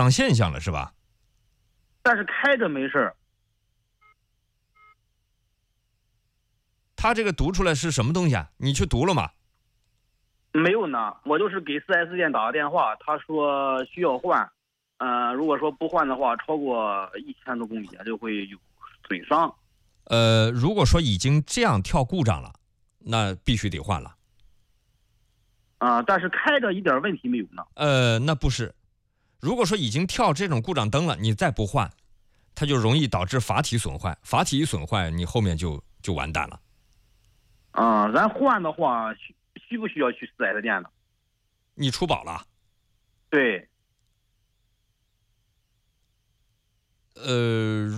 常现象了是吧？ 但是开着没事儿。 他这个读出来是什么东西啊？你去读了吗？ 没有呢，我就是给 4S 店打个电话，他说需要换，如果说不换的话，超过1000多公里就会有损伤。 如果说已经这样跳故障了，那必须得换了。 但是开着一点问题没有呢。 那不是，如果说已经跳这种故障灯了，你再不换，它就容易导致阀体损坏，阀体一损坏，你后面就完蛋了。 咱换的话需不需要去4S 店呢？ 你出保了？ 对。